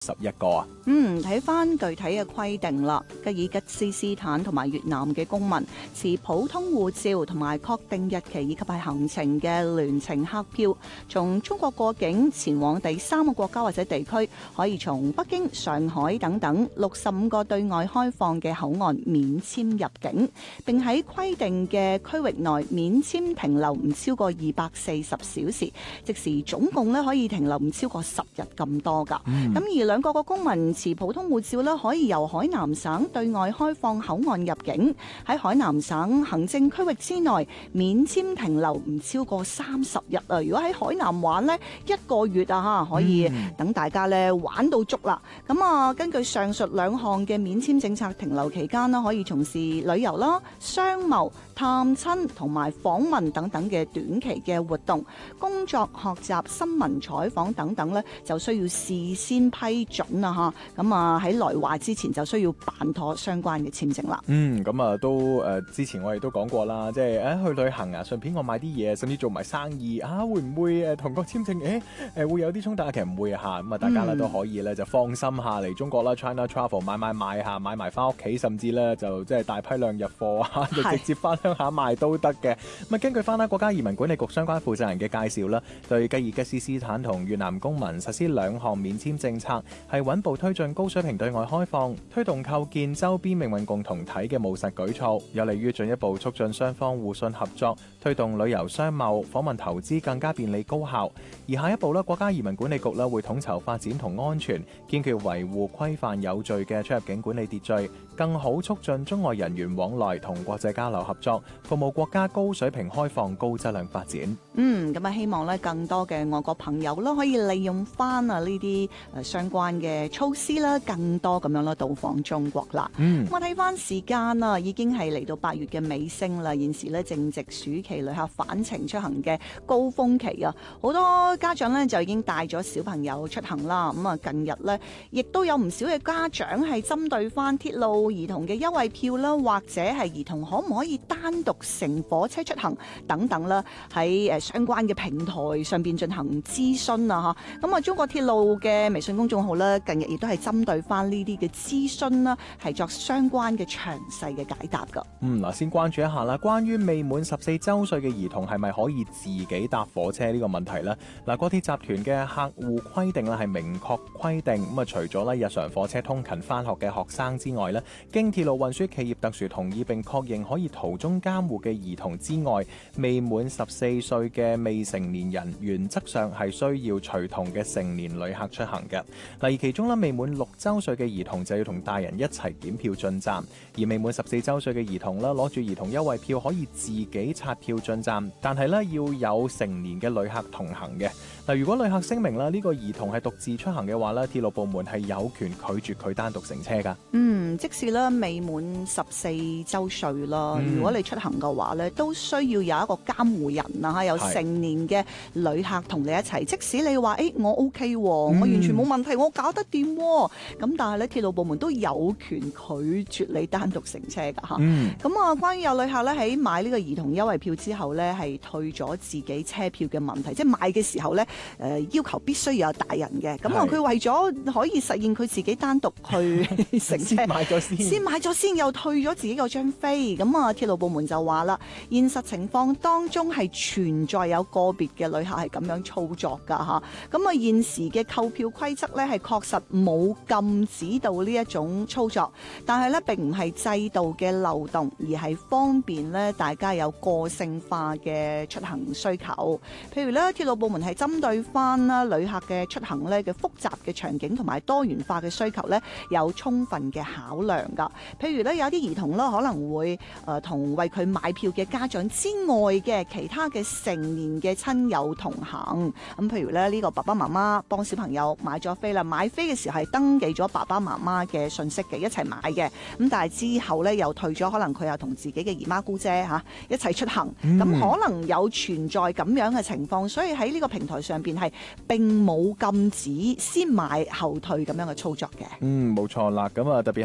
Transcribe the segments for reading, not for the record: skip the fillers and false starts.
11個啊。 睇翻具體嘅規定啦，吉爾吉斯斯坦同埋越南嘅公民持普通護照同埋確定日期以及係行程嘅聯程客票，從中國過境前往第3個國家或者地區，可以從北京、上海等等65個對外開放嘅口岸免簽入境，並喺規定嘅區域內免簽停留唔超過240小時，即時總共可以停留唔超過10日咁多㗎。咁而兩國嘅公民持普通護照可以由海南省對外開放口岸入境，喺海南省行政區域之內免簽停留唔超過30日啊！如果喺海南玩呢，1個月啊可以等大家玩到足啦。咁啊，根據上述兩項嘅免簽政策，停留期間可以從事旅遊啦、商貿、探親同埋訪問等等嘅短期嘅活動，工作、學習、新聞採訪等等就需要事先批准啊咁啊喺來華之前就需要辦妥相關嘅簽證啦。 咁啊都之前我哋都講過啦，即係去旅行啊，順便我買啲嘢，甚至做埋生意啊，會唔會同個簽證會有啲衝突啊？其實唔會啊，咁啊大家都可以就放心下嚟中國啦，China Travel 買下，買埋翻屋企，甚至就即係大批量入貨啊，就直接翻鄉下賣都得嘅。咁啊根據翻國家移民管理局相關負責人嘅介紹啦，對吉爾吉斯斯坦同越南公民實施2項免簽政策，係穩步推進高水平對外開放，推動構建周邊命運共同體嘅務實舉措，有利於進一步促進雙方互信合作，推動旅遊、商貿、訪問、投資更加便利高效。而下一步國家移民管理局會統籌發展同安全，堅決維護規範有序嘅出入境管理秩序，更好促進中外人員往來同國際交流合作，服務國家高水平開放、高質量發展。 咁啊希望更多嘅外國朋友可以利用翻呢啲相關嘅措施啦，更多咁樣到訪中國啦。我睇翻時間啦，已經係嚟到8月嘅尾聲啦。現時正值暑期旅客返程出行嘅高峰期啊，好多家長就已經帶咗小朋友出行啦。咁啊近日亦都有唔少嘅家長係針對翻鐵路兒童嘅優惠票啦，或者係兒童可唔可以單獨乘火車出行等等啦，喺相關嘅平台上邊進行諮詢啊嚇。咁啊中國鐵路嘅微信公眾號近日亦都係針對翻呢啲嘅諮詢啦，係作相關嘅詳細嘅解答噶。 先關注一下啦，關於未滿14週歲嘅兒童係咪可以自己搭火車呢個問題呢？國鐵集團嘅客戶規定係明確規定，咁啊除咗日常火車通勤返學嘅學生之外呢，經鐵路運輸企業特殊同意並確認可以途中監護嘅兒童之外，未滿14歲嘅未成年人原則上係需要隨同嘅成年旅客出行嘅。而其中未滿6週歲嘅兒童就要同大人一齊檢票進站，而未滿14週歲嘅兒童攞住兒童優惠票可以自己刷票進站，但係要有成年嘅旅客同行嘅。如果旅客聲明呢個兒童係獨自出行嘅話，鐵路部門係有權拒絕佢單獨乘車㗎。 即使未滿14週歲啦，如果你出行嘅話都需要有一個監護人啊，有成年嘅旅客同你一齊。即使你話我 OK，我完全冇問題，我搞得掂。咁但係鐵路部門都有權拒絕你單獨乘車㗎嚇。咁啊，關於有旅客喺買呢個兒童優惠票之後係退咗自己車票嘅問題，即係買嘅時候要求必須要有大人嘅。咁啊，佢為咗可以實現佢自己單獨去乘車，先買咗先，又退咗自己嗰張飛。咁啊，鐵路部門就話啦，現實情況當中係存在有個別嘅旅客係咁樣操作㗎嚇。咁啊，現時嘅購票規則係確實冇禁止到呢一種操作，但係並唔係制度嘅漏洞，而係方便大家有個性化嘅出行需求。譬如鐵路部門係針對翻旅客嘅出行嘅複雜嘅場景同埋多元化嘅需求有充分嘅考量㗎。譬如有啲兒童可能會同為佢買票嘅家長之外嘅其他嘅成年嘅親友同行。咁譬如呢個爸爸媽媽幫小朋友買咗飛啦，買飛嘅時候係登記咗爸爸媽媽嘅信息嘅，一齊買嘅。咁但係之後又退咗，可能佢又同自己嘅姨媽姑姐一齊出行。咁可能有存在咁樣嘅情況，所以喺呢個平台上邊係並冇禁止先買後退咁樣嘅操作嘅。 冇錯啦。咁啊特別係即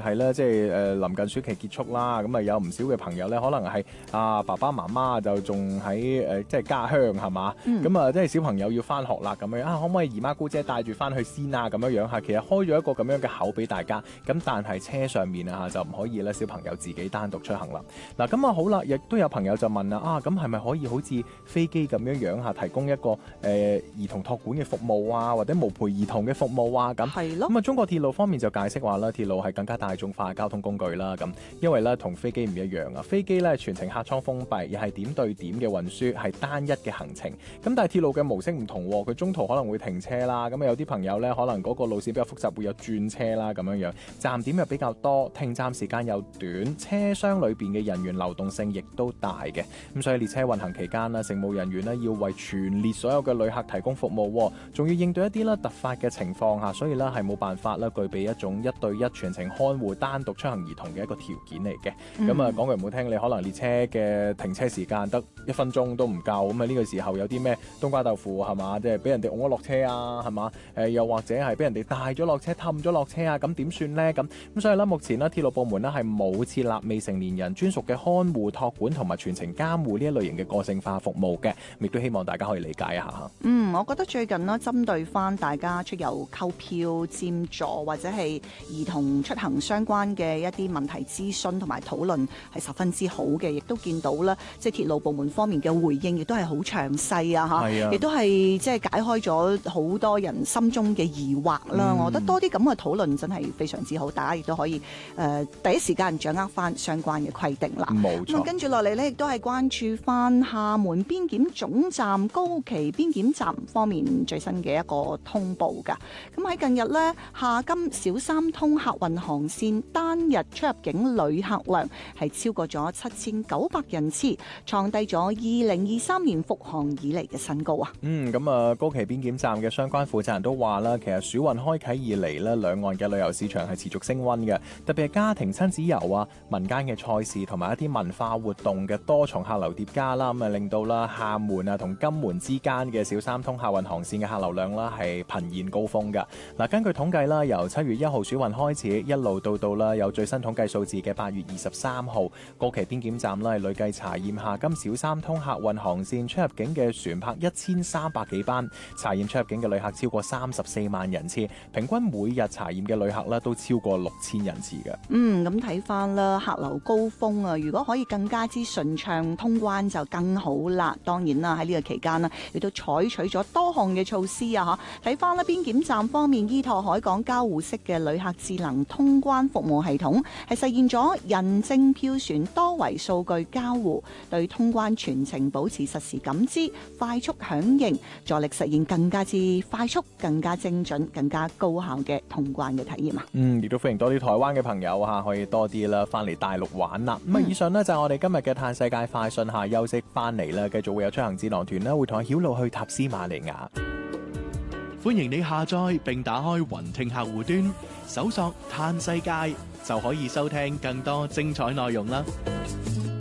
係臨近暑期結束啦，咁啊有唔少嘅朋友咧，可能係爸爸媽媽就仲喺即係家鄉係嘛，咁啊即係小朋友要翻學啦咁樣可唔可以姨媽姑姐帶住翻去先啊咁樣嚇？其實開咗一個咁樣嘅口俾大家，咁但係車上面就唔可以咧小朋友自己單獨出行啦。嗱咁好啦，亦都有朋友就問啦咁係咪可以好似飛機咁樣提供一個兒童託管嘅服務啊，或者無陪兒童嘅服務啊咁？ 係咯。 咁中國鐵路方面就解釋話啦，鐵路係更加大眾化嘅交通工具啦。咁因為咧同飛機唔一樣啊，飛機咧全程客艙封閉，又係點對點嘅運輸，係單一嘅行程。咁但係鐵路嘅模式唔同，佢中途可能會停車啦。咁有啲朋友咧可能嗰個路線比較複雜，會有轉車啦咁樣，站點又比較多，停站時間又短，車廂裏邊嘅人員流動性亦都大嘅。咁所以列車運行期間乘務人員咧要為全列所有嘅旅客提供服務，仲要應對一啲咧突發嘅情況下，所以咧係冇辦法咧具備一種一對一全程看護單獨出行兒童嘅一個條件嚟嘅。咁講句唔好聽，你可能列車嘅停車時間得1分鐘都唔夠，咁呢個時候有啲咩冬瓜豆腐係嘛，即係俾人哋㧬咗落車啊係嘛，又或者係俾人哋帶咗落車氹咗落車啊，咁點算呢？咁所以咧目前咧鐵路部門咧係冇設立未成年人專屬嘅看護託管同埋全程監護呢一類型嘅個性化服務嘅，亦都希望大家可以理解一下。 我覺得最近呢，針對翻大家出遊購票佔座或者係兒童出行相關嘅一啲問題諮詢同埋討論係十分之好嘅，亦都見到啦，即係鐵路部門方面嘅回應亦都係好詳細啊亦都係即係解開咗好多人心中嘅疑惑啦。我覺得多啲咁嘅討論真係非常之好，大家亦都可以第一時間掌握翻相關嘅規定啦。 冇錯。 跟住落嚟呢，亦都係關注翻廈門邊檢總站高崎邊檢站方面最新嘅一個通報㗎。咁喺近日呢，廈金小三通客運航線單日出入境旅客量係超過咗7900人次，創低咗2023年復航以嚟嘅新高啊！ 高崎邊檢站嘅相關負責人都話啦，其實暑運開啓以嚟呢，兩岸嘅旅遊市場係持續升溫嘅，特別係家庭親子遊啊、民間嘅賽事同埋一啲文化活動嘅多重客流疊加啦，令到啦廈門啊同金門之間嘅小三通客運航線嘅客流量啦係頻現高峰㗎。根據統計啦，由7月1號暑運開始，一路到啦有最新統計數字嘅8月23號，高崎邊檢站累計查驗廈金小三通客運航線出入境嘅船舶1300幾班，查驗出入境嘅旅客超過34萬人次，平均每日查驗嘅旅客都超過6000人次嘅。 咁睇翻啦，客流高峰啊，如果可以更加之順暢通關就更好啦。當然啦，喺呢個期間呢，亦都採取咗多項嘅措施啊。睇翻啦，邊檢站方面依託海港交互式嘅旅客智能通關服務系統，係實現咗人證票船多維數據交互，對通關全程保持實時感知、快速響應，助力實現更加之快速、更加精準、更加高效嘅通關嘅體驗啊！ 亦都歡迎多啲台灣嘅朋友可以多啲啦，翻嚟大陸玩啦。以上呢，就係我哋今日嘅嘆世界快訊下，休息翻嚟啦，繼續會有出行智囊團啦，會同阿曉路去塔斯馬尼亞。 歡迎你下載並打開雲聽客戶端，搜索嘆世界就可以收聽更多精彩內容啦。